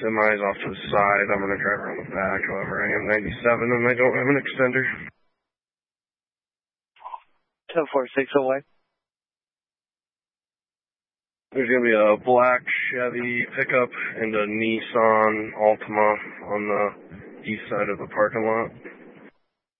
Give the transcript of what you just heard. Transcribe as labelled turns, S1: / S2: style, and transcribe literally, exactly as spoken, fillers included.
S1: semis off to the side. I'm going to drive around the back. However, I am ninety-seven and I don't have an extender.
S2: ten four six away.
S1: There's going to be a black Chevy pickup and a Nissan Altima on the east side of the parking lot.